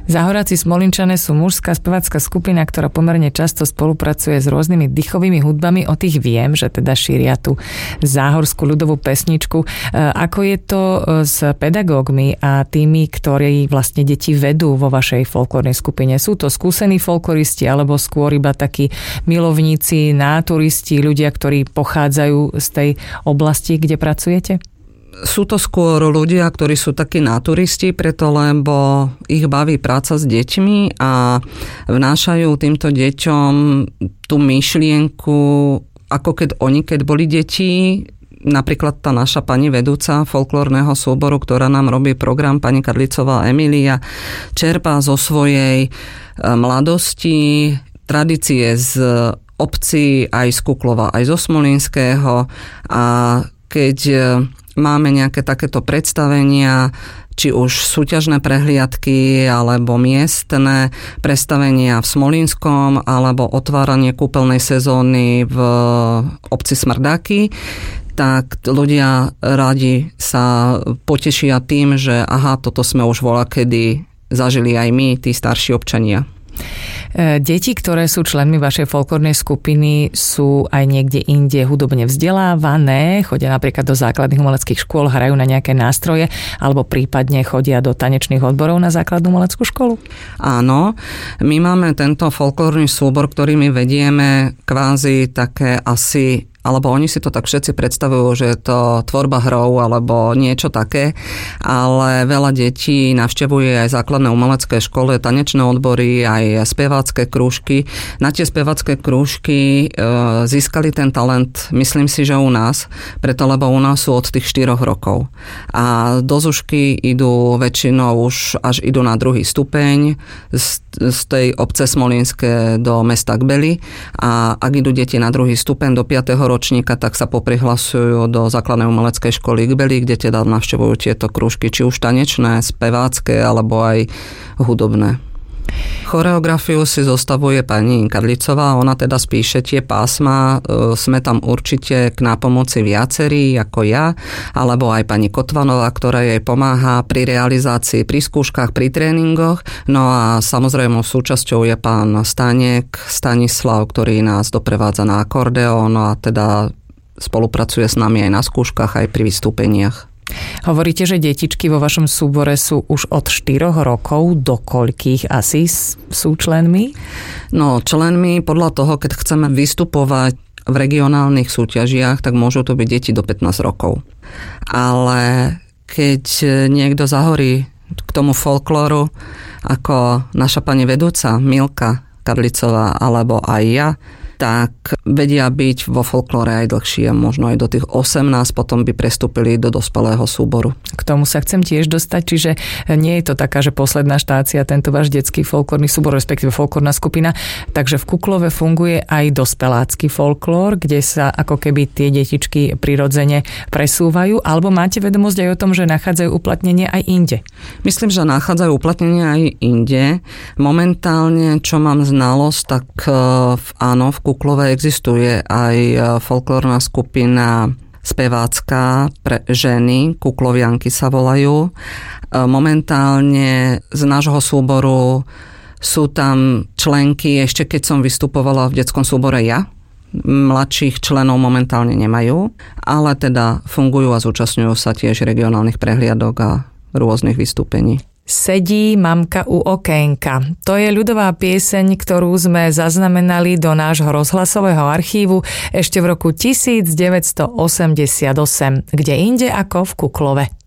Záhoráci Smolínčané sú mužská spevácka skupina, ktorá pomerne často spolupracuje s rôznymi dychovými hudbami. O tých viem, že teda šíria tú záhorskú ľudovú pesničku. Ako je to s pedagógmi a tými, ktorí vlastne deti vedú vo vašej folklórnej skupine? Sú to skúsení folkloristi alebo skôr iba takí milovníci, naturisti, ľudia, ktorí pochádzajú z tej oblasti, kde pracujete? Sú to skôr ľudia, ktorí sú takí naturisti, preto lebo ich baví práca s deťmi a vnášajú týmto deťom tú myšlienku, ako keď boli deti. Napríklad tá naša pani vedúca folklórneho súboru, ktorá nám robí program, pani Kadlicová Emília, čerpá zo svojej mladosti, tradície z obcí, aj z Kuklova, aj zo Smolínského, a keď máme nejaké takéto predstavenia, či už súťažné prehliadky, alebo miestne predstavenia v Smolínskom, alebo otváranie kúpeľnej sezóny v obci Smrdáky, tak ľudia radi sa potešia tým, že toto sme už voľakedy zažili aj my, tí starší občania. Deti, ktoré sú členmi vašej folklórnej skupiny, sú aj niekde inde hudobne vzdelávané, chodia napríklad do základných umeleckých škôl, hrajú na nejaké nástroje, alebo prípadne chodia do tanečných odborov na základnú umeleckú školu? Áno, my máme tento folklórny súbor, ktorý my vedieme kvázi také asi, alebo oni si to tak všetci predstavujú, že je to tvorba hrou alebo niečo také, ale veľa detí navštevuje aj základné umelecké školy, tanečné odbory, aj spevácké krúžky. Na tie spevácké krúžky získali ten talent, myslím si, že u nás, preto lebo u nás sú od tých 4 rokov. A do Zušky idú väčšinou už až idú na 2. stupeň z tej obce Smolínske do mesta Kbely, a ak idú deti na 2. stupeň do 5. ročníka, tak sa poprihlasujú do základnej umeleckej školy Kbely, kde teda navštevujú tieto krúžky, či už tanečné, spevácké, alebo aj hudobné. Choreografiu si zostavuje pani Kadlicová, ona teda spíše tie pásma, sme tam určite k nápomoci viacerí, ako ja, alebo aj pani Kotvanová, ktorá jej pomáha pri realizácii, pri skúškach, pri tréningoch. No a samozrejme súčasťou je pán Stanislav, ktorý nás doprevádza na akordeón, no a teda spolupracuje s nami aj na skúškach, aj pri vystúpeniach. Hovoríte, že detičky vo vašom súbore sú už od 4 rokov. Do koľkých asi sú členmi? No, členmi podľa toho, keď chceme vystupovať v regionálnych súťažiach, tak môžu to byť deti do 15 rokov. Ale keď niekto zahorí k tomu folklóru, ako naša pani vedúca Milka Kadlicová, alebo aj ja, tak vedia byť vo folklóre aj dlhšie, možno aj do tých 18, potom by prestúpili do dospelého súboru. K tomu sa chcem tiež dostať, čiže nie je to taká, že posledná štácia, tento váš detský folklórny súbor, respektíve folklórna skupina, takže v Kuklove funguje aj dospelácky folklór, kde sa ako keby tie detičky prirodzene presúvajú, alebo máte vedomosť aj o tom, že nachádzajú uplatnenie aj inde? Myslím, že nachádzajú uplatnenie aj inde. Momentálne, čo mám znalosť, tak áno, v Kuklove existuje aj folklórna skupina spevácka pre ženy, Kuklovianky sa volajú. Momentálne z nášho súboru sú tam členky, ešte keď som vystupovala v detskom súbore ja, mladších členov momentálne nemajú, ale teda fungujú a zúčastňujú sa tiež regionálnych prehliadok a rôznych vystúpení. Sedí mamka u okénka. To je ľudová pieseň, ktorú sme zaznamenali do nášho rozhlasového archívu ešte v roku 1988, kde inde ako v Kuklove.